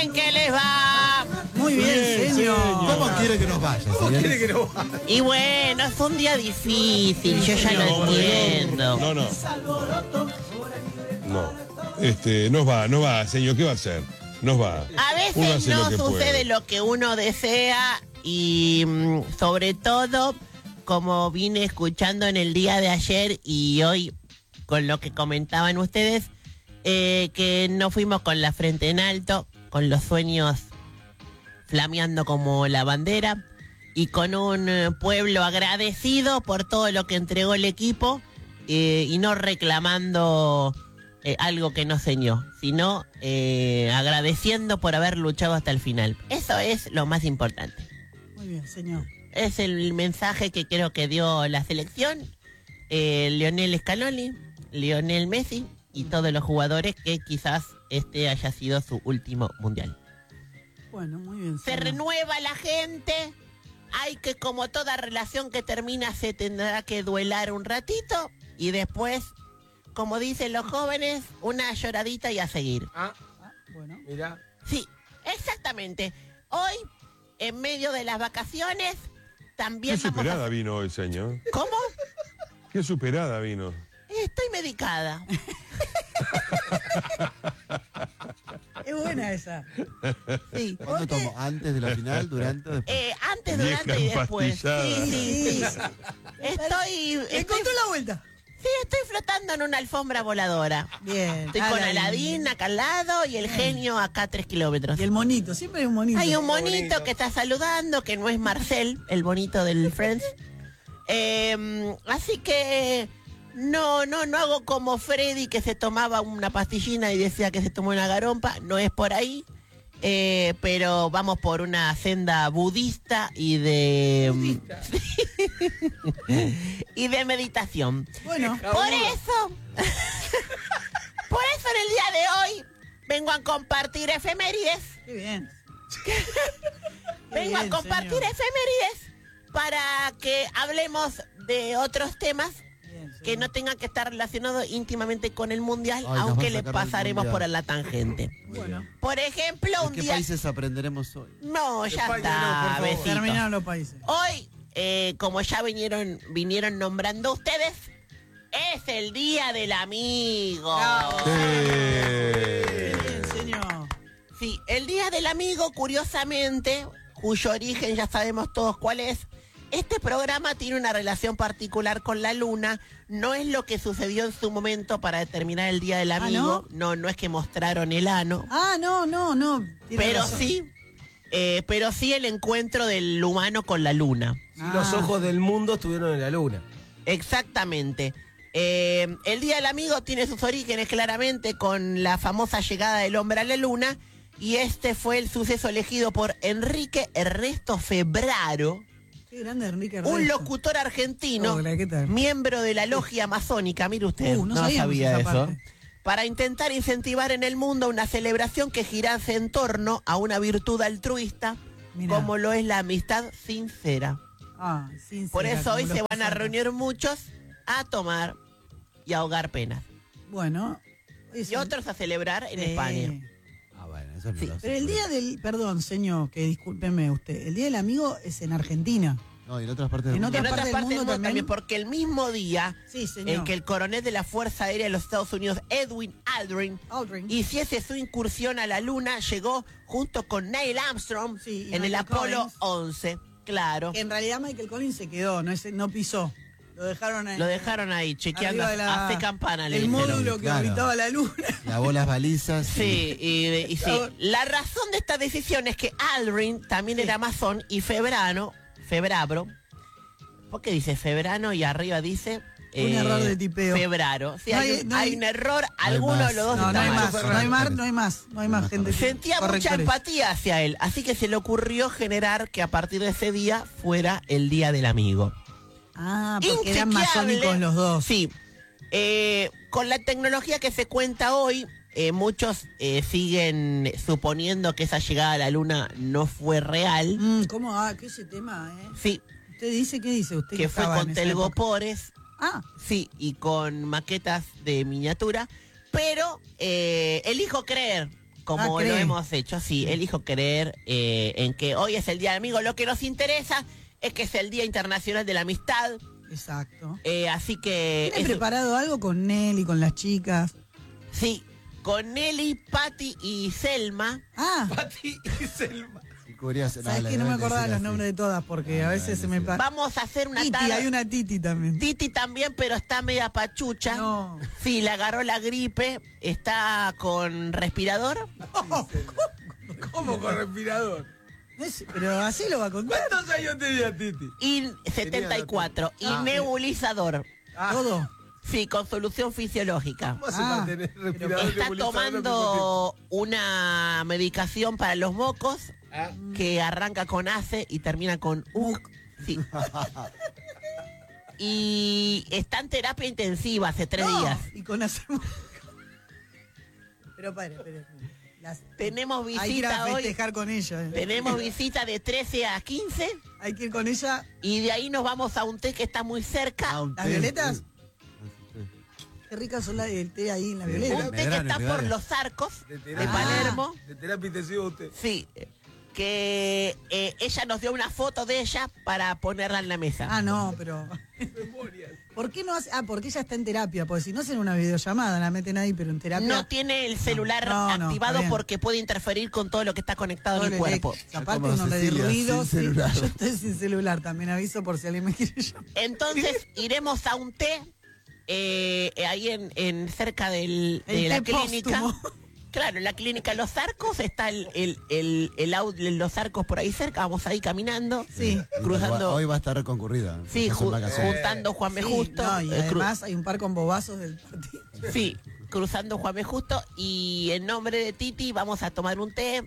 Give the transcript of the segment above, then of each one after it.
bien que les va. Muy bien, señor. ¿Cómo quiere que nos vaya? ¿Cómo quiere que no vaya? Y bueno, fue un día difícil, yo ya lo entiendo. No. Nos va, señor, ¿qué va a hacer? Nos va. A Uno veces hace no lo que sucede puede. lo que uno desea y sobre todo, como vine escuchando en el día de ayer y hoy con lo que comentaban ustedes, que no fuimos con la frente en alto, con los sueños flameando como la bandera y con un pueblo agradecido por todo lo que entregó el equipo y no reclamando algo que no señó, sino agradeciendo por haber luchado hasta el final. Eso es lo más importante. Muy bien, señor. Es el mensaje que creo que dio la selección, Lionel Scaloni, Lionel Messi y todos los jugadores que quizás este haya sido su último mundial. Bueno, muy bien, Se señor. renueva la gente, hay que, como toda relación que termina, se tendrá que duelar un ratito y después, como dicen los jóvenes, una lloradita y a seguir. Bueno. Mira. Sí, exactamente. Hoy, en medio de las vacaciones, también Qué vamos superada a... vino hoy, señor. ¿Cómo? Qué superada vino. Estoy medicada. Es buena esa. Sí. ¿Cuándo tomo? ¿Antes de la final? ¿Durante o después? Antes, Vieja durante y después. empastillada. Sí. Estoy Encontró la vuelta. estoy flotando en una alfombra voladora. Bien. Estoy con Aladín acá al lado y el genio acá a 3 kilómetros. Y el monito, siempre hay un monito. Hay un monito bonito. que está saludando, que no es Marcel, el bonito del Friends. Así que no hago como Freddy, que se tomaba una pastillina y decía que se tomó una garompa. No es por ahí. Pero vamos por una senda budista y de y de meditación. Bueno, Por eso en el día de hoy vengo a compartir efemérides. qué bien. Vengo a bien, compartir señor. efemérides para que hablemos de otros temas Bien, señor. que no tengan que estar relacionados íntimamente con el mundial, Ay, nos aunque va a le sacar del pasaremos mundial. por la tangente. Bueno, Por ejemplo, ¿De un qué día... países aprenderemos hoy? No, ya España está, no, por favor. besito. terminaron los países. Hoy, como ya vinieron nombrando ustedes, es el Día del Amigo. Qué bien, señor. Sí, el Día del Amigo, curiosamente, cuyo origen ya sabemos todos cuál es. Este programa tiene una relación particular con la luna. No es lo que sucedió en su momento para determinar el Día del Amigo. No es que mostraron el ano. Ah, no. Tiene Pero razón. sí el encuentro del humano con la luna. Si los ojos del mundo estuvieron en la luna. Exactamente. El Día del Amigo tiene sus orígenes claramente con la famosa llegada del hombre a la luna, y este fue el suceso elegido por Enrique Ernesto Febraro, Qué grande Enrique un Ernesto. locutor argentino, Hola, ¿qué tal? miembro de la logia masónica, mire usted, No no sabíamos sabía esa eso, parte. para intentar incentivar en el mundo una celebración que girase en torno a una virtud altruista, Mirá. como lo es la amistad sincera. Ah, sincera, Por eso hoy como se los van a santos. reunir muchos a tomar y a ahogar penas. Bueno. Y otros a celebrar en España. Ah, bueno, eso no Sí. lo sé. Pero el día del... Perdón, señor, que discúlpeme usted. El Día del Amigo es en Argentina. No, y en otras partes del En mundo. En otras otras partes partes del del mundo mundo también, también. porque el mismo día Sí, señor. en que el coronel de la Fuerza Aérea de los Estados Unidos, Edwin Aldrin, Aldrin. hiciese su incursión a la Luna, llegó junto con Neil Armstrong Sí, y en el Michael Apolo Collins. 11. Claro. Que en realidad Michael Collins se quedó, no pisó. Lo dejaron ahí. Lo dejaron ahí, chequeando, arriba de la- hace campana. le El dijeron. módulo que Claro. orbitaba la luna. Lavó las balizas. Sí, y sí. La razón de esta decisión es que Aldrin también era masón y Febrabro, ¿por qué dice Febrano y arriba dice Un error de tipeo. Febraro? Sí, No hay, hay- un, no hay- hay un error, hay alguno más. de los dos No, está hay mal. más, no hay más gente. Sentía mucha correctores. empatía hacia él, así que se le ocurrió generar que a partir de ese día fuera el Día del Amigo. Ah, porque eran Inchequeable. masónicos los dos. Sí. Con la tecnología que se cuenta hoy, muchos siguen suponiendo que esa llegada a la luna no fue real. ¿Cómo? Ah, ¿qué ese tema, Sí, ¿Usted dice? ¿Qué dice usted? que fue estaba con en esa época? telgopores, Ah, sí, y con maquetas de miniatura. Pero elijo creer como lo cree. hemos hecho, sí, elijo creer en que hoy es el Día del Amigo. Lo que nos interesa es que es el Día Internacional de la Amistad, Exacto. así que... ¿Tiene preparado algo con Nelly, con las chicas? Sí, con Nelly, Patti y Selma. Ah, Pati y Selma. Y cubrías- sabes la que no me deben acordaba decir los así. nombres de todas porque a veces se me pasa. Vamos a hacer una Titi, tarde... hay una Titi también. Titi también, pero está media pachucha. No. Sí, le agarró la gripe, está con respirador. ¿Cómo con respirador? No sé, pero así lo va a contar. ¿Cuántos años tenía Titi? Y 74. Y Ah, nebulizador. Todo. Sí, con solución fisiológica. ¿Cómo hace Ah, para tener pero respirador? Está nebulizador al mismo tomando una medicación para los mocos tiempo? Ah, que arranca con ACE y termina con U. Sí. Y está en terapia intensiva hace 3 No, días. Y con hacemos. Pero espere. Tenemos Hay que ir visita a hoy. festejar con ella. Tenemos visita de 13 a 15 Hay que ir con ella. y de ahí nos vamos a un té que está muy cerca. Ah, un ¿Las té, violetas? sí. Qué ricas son las del té ahí en la Sí. violeta. Un té que Medrano, está por Medrano. los arcos de de terapia. Palermo. De terapia intensiva usted. Sí, que ella nos dio una foto de ella para ponerla en la mesa. Ah, no, pero. Memorias. ¿Por qué no hace? Ah, porque ella está en terapia. Porque si no hacen una videollamada, la meten ahí, pero en terapia. No tiene el celular No, no, activado está bien. porque puede interferir con todo lo que está conectado en el Doble cuerpo. X. Aparte como uno le de Cecilia, ruido. sin Sí, celular. yo estoy sin celular, también aviso por si alguien me quiere llamar. Entonces iremos a un té ahí en cerca de El la té clínica. póstumo. Claro, en la clínica Los Arcos está Los Arcos por ahí cerca. Vamos ahí caminando. Sí. Cruzando. Hoy va a estar concurrida. Sí, porque son vacaciones. juntando Juan B. Sí, Justo. no, y cru- además hay un par con bobazos del partido. Sí, cruzando Juan B. Justo. Y en nombre de Titi vamos a tomar un té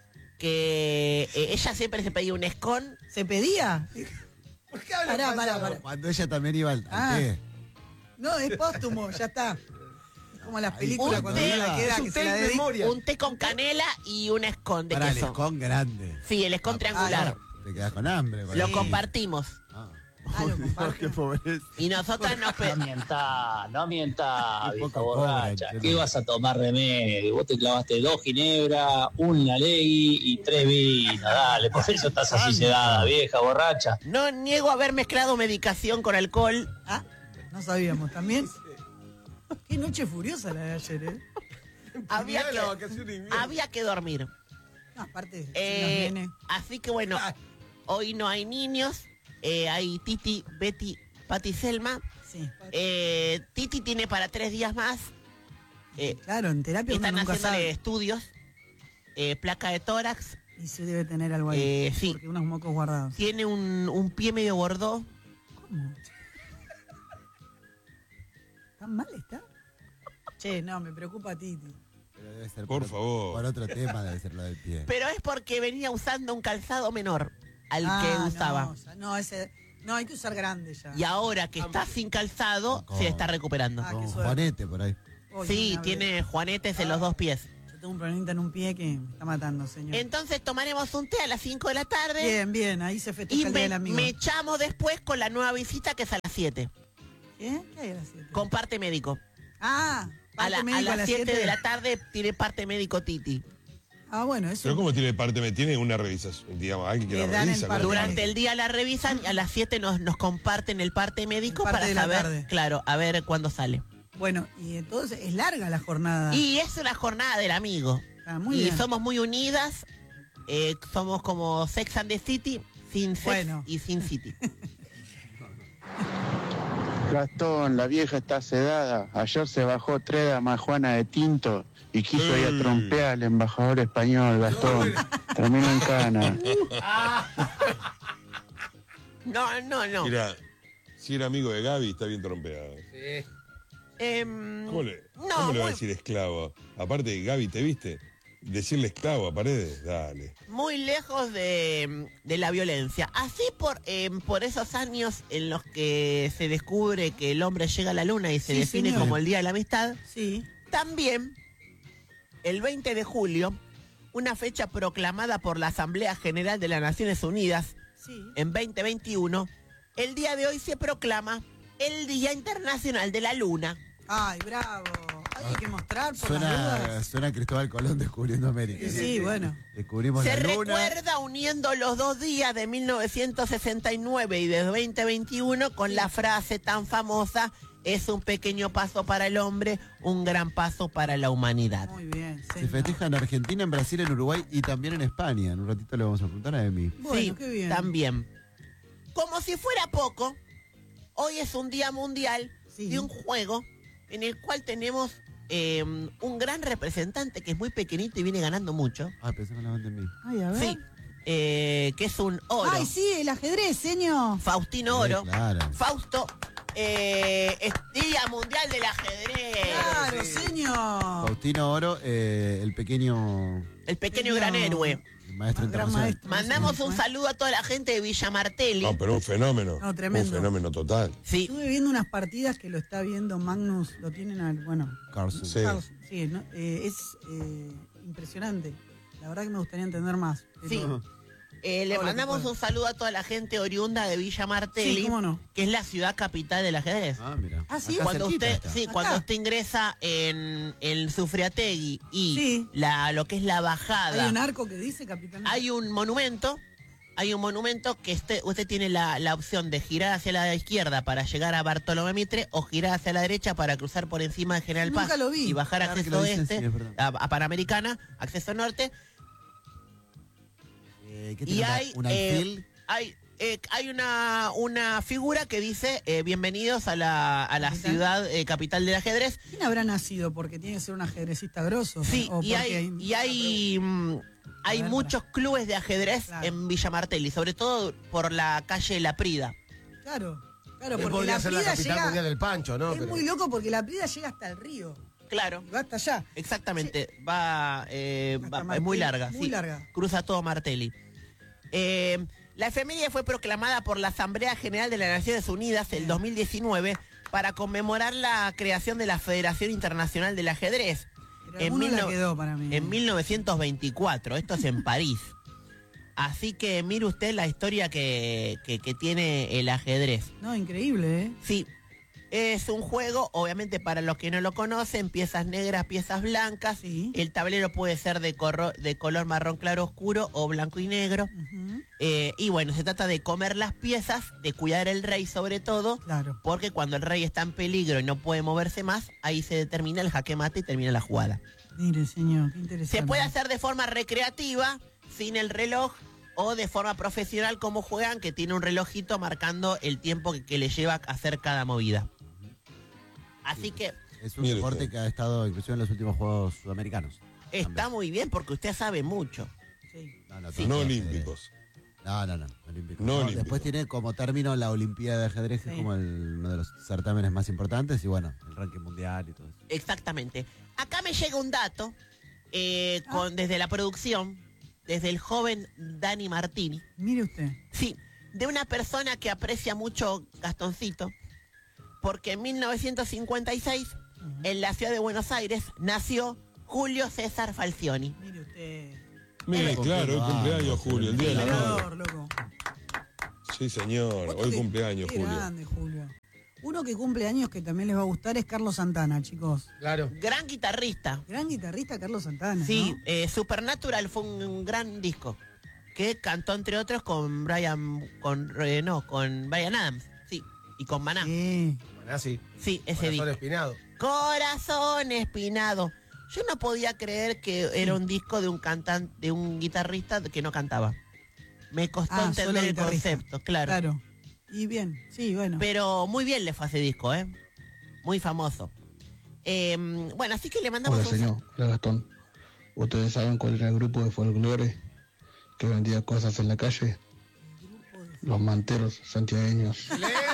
que ella siempre se pedía un escón. ¿Se pedía? ¿Por qué habla Pará. Cuando ella también iba al Ah. té. No, es póstumo, ya está. Es como las películas Un cuando té, uno la queda es que un se té la en dedica. memoria. Un té con canela y un escón de Para el queso. escón grande. Sí, el escón triangular. Te quedas con hambre. Lo ahí. compartimos. Ah. Ah, lo comparten. Qué pobreza. Y nosotras nos... No mientas, Qué vieja poco borracha. cobran, ¿Qué che. vas a tomar remedio? Vos te clavaste 2 ginebra, un Lalegui y 3 vinos. Dale, por eso estás así sedada, vieja borracha. No niego haber mezclado medicación con alcohol. Ah, no sabíamos también. Qué noche furiosa la de ayer, ¿eh? Había Mirá la que, vacación de invierno. había que dormir. No, aparte, sin los Eh, nenes. así que bueno, hoy no hay niños. Hay Titi, Betty, Pati y Selma. Sí. Titi tiene para 3 días más. Claro, en terapia uno Están nunca haciéndole sabe. estudios. Placa de tórax. Y se debe tener algo ahí. Sí. Porque unos mocos guardados. Tiene un pie medio gordo. ¿Cómo? ¿Tan mal está? Che, no, me preocupa Titi. Pero debe ser Por favor. Por otro tema debe ser lo del pie. Pero es porque venía usando un calzado menor al que usaba. No, ya, no, ese, no, hay que usar grande ya. Y ahora que está sin calzado, ¿Cómo? se está recuperando. Ah, Con qué suerte. Juanete por ahí. Hoy Sí, una vez. tiene juanetes en los 2 pies. Yo tengo un problemita en un pie que me está matando, señor. Entonces tomaremos un té a las 5 de la tarde. Bien, bien, ahí se festeja Y el día del amigo. me echamos después con la nueva visita que es a las 7. ¿Qué? ¿Qué hay a las 7? Con parte médico. Ah, A, parte a médico las 7 de la tarde tiene parte médico Titi. Ah, bueno, eso. Pero ¿cómo tiene parte? Tiene una revisación, digamos, alguien que Le la dan el revisa. parte ¿no? Durante el día la revisan y a las 7 nos comparten el parte médico El parte para de la saber, tarde. claro, a ver cuándo sale. Bueno, y entonces es larga la jornada. Y es una jornada del amigo. Ah, muy y bien. somos muy unidas. Somos como Sex and the City, sin sex Bueno. y sin city. Gastón, la vieja está sedada. Ayer se bajó 3 damas Juana de tinto y quiso ir a trompear al embajador español, Gastón. Terminó en cana. No. Mira, si era amigo de Gaby, está bien trompeado. Sí. ¿Cómo le va a muy, decir esclavo? Aparte, Gaby, ¿te viste? Decirle esclavo a Paredes, dale. muy lejos de la violencia. Así por esos años en los que se descubre que el hombre llega a la luna y se Sí, define señor. como el Día de la Amistad, Sí. también el 20 de julio, una fecha proclamada por la Asamblea General de las Naciones Unidas Sí. en 2021, el día de hoy se proclama el Día Internacional de la Luna. Ay, bravo. Ay, hay que mostrar por las dudas. Suena Cristóbal Colón descubriendo América. Sí, bueno. Descubrimos Se la luna. recuerda uniendo los 2 días de 1969 y de 2021 con la frase tan famosa: es un pequeño paso para el hombre, un gran paso para la humanidad. Muy bien. Se festeja en Argentina, en Brasil, en Uruguay y también en España. En un ratito le vamos a preguntar a Emi. Bueno, Sí, qué bien. también. Como si fuera poco, hoy es un día mundial Sí. de un juego en el cual tenemos un gran representante que es muy pequeñito y viene ganando mucho. Ah, pensé que hablaban de mí. Ay, a ver. Sí, que es un oro. Ay, sí, el ajedrez, señor. Faustino Oro. Claro. Fausto, es Día Mundial del Ajedrez. Claro, señor. Faustino Oro, el pequeño El pequeño gran héroe. maestro Gran internacional. maestro. Mandamos Sí, un saludo a toda la gente de Villa Martelli. No, pero un fenómeno. No, tremendo. Un fenómeno total. Sí, Estuve viendo unas partidas que lo está viendo Magnus, lo tienen al, bueno, Carlsen. Sí. Carlos, sí, ¿no? Es impresionante. La verdad que me gustaría entender más. pero- sí. Le Todo lo que mandamos pueda. un saludo a toda la gente oriunda de Villa Martelli, Sí, cómo no. que es la ciudad capital del ajedrez. Ah, mira. Ah, ¿sí? Acá Cuando cerquita usted, está. sí, Acá. cuando usted ingresa en Sufriategui y Sí. lo que es la bajada, Hay un arco que dice Capitán. hay un monumento que usted tiene la opción de girar hacia la izquierda para llegar a Bartolomé Mitre o girar hacia la derecha para cruzar por encima de General Nunca Paz lo vi. y bajar Ahora que acceso lo dicen, oeste sí, es verdad. a Panamericana, acceso norte. ¿Qué Y tiene hay, un alfil? hay una figura que dice bienvenidos a la ¿Capital? ciudad capital del ajedrez. ¿Quién habrá nacido? Porque tiene que ser un ajedrecista grosso. Sí, o y porque hay A ver, muchos clubes de ajedrez Claro. en Villa Martelli, sobre todo por la calle La Prida. Claro, Él porque podría la ser la Prida capital llega... mundial del pancho, ¿no? Es Pero- muy loco porque la Prida llega hasta el río. Claro, Y va hasta allá. exactamente. Hasta Es muy Martelli, larga, muy sí. larga. Cruza todo Martelli. La efeméride fue proclamada por la Asamblea General de las Naciones Unidas el 2019 para conmemorar la creación de la Federación Internacional del Ajedrez. Pero En alguno la 19 quedó para mí. En 1924, esto es en París. Así que mire usted la historia que tiene el ajedrez. No, increíble, ¿eh? Sí, es un juego, obviamente para los que no lo conocen, piezas negras, piezas blancas. Sí. El tablero puede ser de color marrón claro oscuro o blanco y negro. Ujú, Y bueno, se trata de comer las piezas, de cuidar el rey sobre todo, Claro. porque cuando el rey está en peligro y no puede moverse más, ahí se determina el jaque mate y termina la jugada. Mire, señor, qué interesante. Se puede hacer de forma recreativa, sin el reloj, o de forma profesional como juegan, que tiene un relojito marcando el tiempo que le lleva a hacer cada movida. Así que Es un Mire deporte usted. que ha estado inclusive en los últimos Juegos Sudamericanos. está muy bien porque usted sabe mucho. Sí. No, Sí. No todo olímpicos. No, olímpicos. No olímpicos. Después tiene como término la Olimpiada de Ajedrez, que Sí. es como uno de los certámenes más importantes, y bueno, el ranking mundial y todo eso. Exactamente. Acá me llega un dato desde la producción, desde el joven Dani Martini. Mire usted. Sí, de una persona que aprecia mucho Gastoncito, porque en 1956, en la ciudad de Buenos Aires, nació Julio César Falcioni. Mire usted. Mire, claro, hoy cumpleaños, Julio, el día de la madre. Peleador, loco. Sí, señor, Otro hoy que- cumpleaños, qué Julio. grande, Julio. Uno que cumple años que también les va a gustar es Carlos Santana, chicos. Claro. Gran guitarrista. Gran guitarrista Carlos Santana. Sí, ¿no? Supernatural fue un gran disco que cantó entre otros con Brian Adams, sí, y con Maná. Sí. Bueno, así. Sí, ese Corazón disco. espinado. Corazón espinado. Yo no podía creer que era un disco de un cantante, de un guitarrista que no cantaba. Me costó Solo entender el guitarrista. concepto, claro. Claro. Y bien, sí, bueno. Pero muy bien le fue ese disco, ¿eh? Muy famoso. Bueno, así que le mandamos Hola un señor, hola Gastón. ¿Ustedes saben cuál era el grupo de folclore que vendía cosas en la calle? Los manteros santiagueños.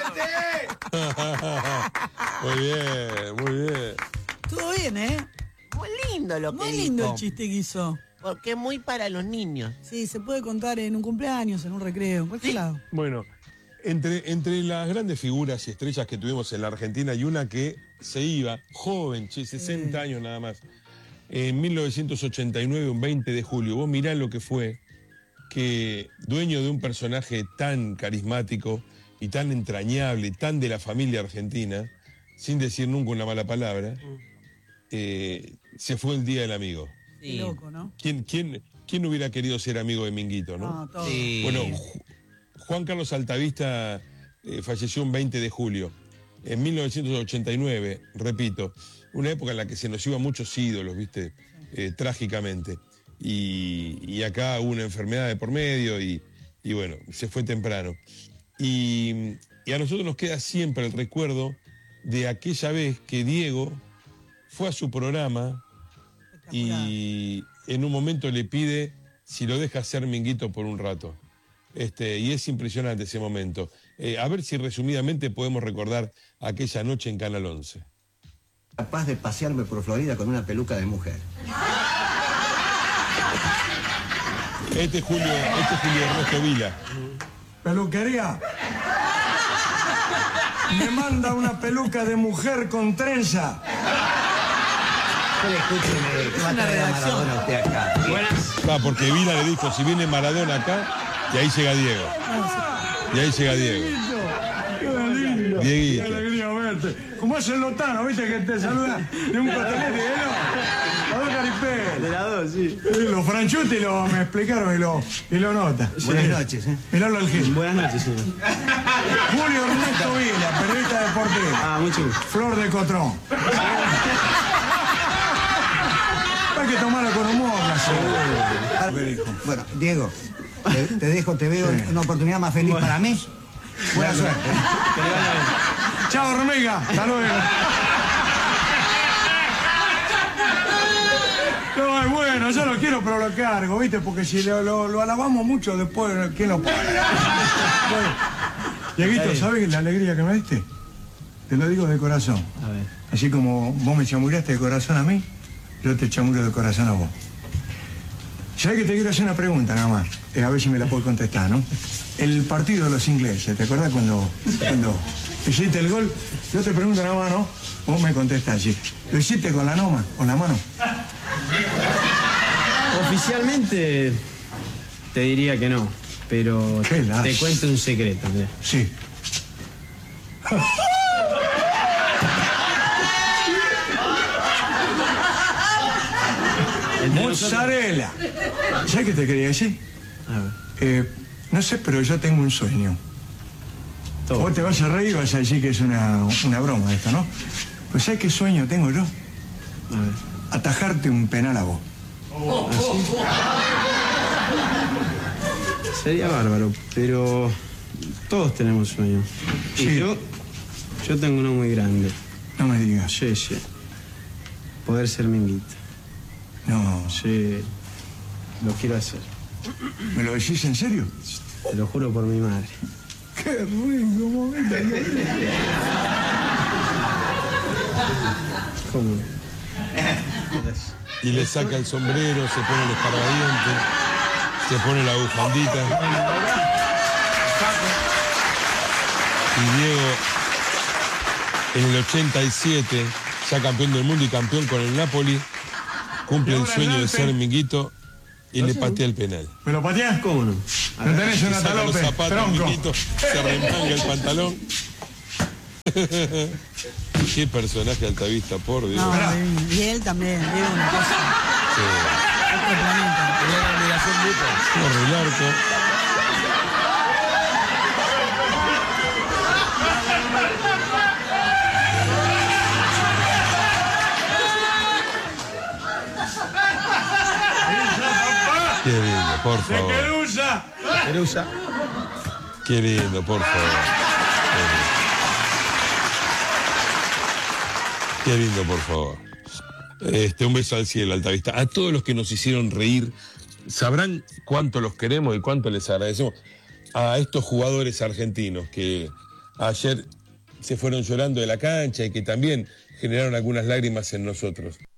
Muy bien, muy bien. Todo bien, ¿eh? Muy lindo lo que Muy lindo dijo, el chiste que hizo. porque es muy para los niños. Sí, se puede contar en un cumpleaños, en un recreo, en cualquier lado. Bueno, entre las grandes figuras y estrellas que tuvimos en la Argentina hay una que se iba, joven, 60 años nada más, en 1989, un 20 de julio. Vos mirá lo que fue que dueño de un personaje tan carismático y tan entrañable, tan de la familia argentina, sin decir nunca una mala palabra, se fue el Día del Amigo. Qué loco, ¿no? ¿Quién hubiera querido ser amigo de Minguito, no? No, todo. Sí. Bueno, Juan Carlos Altavista falleció un 20 de julio. En 1989, repito, una época en la que se nos iban muchos ídolos, ¿viste? Trágicamente. Y acá hubo una enfermedad de por medio y bueno, se fue temprano. Y a nosotros nos queda siempre el recuerdo de aquella vez que Diego fue a su programa y en un momento le pide si lo deja hacer Minguito por un rato. Y es impresionante ese momento. A ver si resumidamente podemos recordar aquella noche en Canal 11. Capaz de pasearme por Florida con una peluca de mujer. Este es Julio Ernesto Vila. Peluquería. Me manda una peluca de mujer con trenza. Escúcheme, ¿qué va a traer a Maradona usted acá? Porque Vila le dijo, si viene Maradona acá, y ahí llega Diego. Y ahí llega Diego. Dieguito. Qué alegría verte. Como es el lotano, viste, que te saluda de un cotonete, ¿no? La dos caripé. De la dos, sí. Los franchuti me explicaron y lo nota. Buenas noches, Miralo al Gil. Buenas noches, señor. Julio Ernesto Vila, periodista deportivo. Mucho gusto. Flor de Cotrón. Hay que tomarlo con humor, Bueno, Diego, te dejo, te veo una oportunidad más feliz para mí. Buena suerte. Chao, Hormiga. Hasta luego. No, es bueno, yo lo quiero, pero lo cargo, ¿viste? Porque si lo alabamos mucho, después, ¿quién lo paga? Bueno, Dieguito, ¿sabes la alegría que me diste? Te lo digo de corazón. A ver. Así como vos me chamuraste de corazón a mí, yo te chamuro de corazón a vos. ¿Sabés que te quiero hacer una pregunta nada más? A ver si me la puedo contestar, ¿no? El partido de los ingleses, ¿te acuerdas cuando hiciste el gol? Yo te pregunto nada más, ¿no? Vos me contestás, sí. ¿Lo hiciste con la mano? Oficialmente te diría que no, pero te cuento un secreto. Mira. Sí. Mozzarella. ¿Sabes qué te quería decir? A ver. No sé, pero yo tengo un sueño. Todo. Vos te vas a reír y vas a decir que es una broma esto, ¿no? Pues ¿sabes qué sueño tengo yo? A ver. Atajarte un penal a vos. ¿Así? Sería bárbaro, pero todos tenemos sueños. Sí. Y yo tengo uno muy grande. No me digas. Sí. Poder ser Minguito. No. Sí. Lo quiero hacer. ¿Me lo decís en serio? Te lo juro por mi madre. ¡Qué rico momento! ¿Cómo? Y le saca el sombrero, se pone el escarbadiente, se pone la bufandita. Y Diego, en el 87, ya campeón del mundo y campeón con el Napoli, cumple el sueño de ser Minguito y le patea el penal. ¿Me lo pateás? ¿Cómo no? ¿No tenés una Saca los talope? zapatos, Tronco. Minguito, se remanga el pantalón. Qué personaje Altavista, por Dios. No, y él también, digo una cosa. Sí. Otro planeta. Corre el arco. Qué lindo, por favor. Querusa. Qué lindo, por favor. Qué lindo, por favor. Un beso al cielo, Altavista. A todos los que nos hicieron reír, sabrán cuánto los queremos y cuánto les agradecemos a estos jugadores argentinos que ayer se fueron llorando de la cancha y que también generaron algunas lágrimas en nosotros.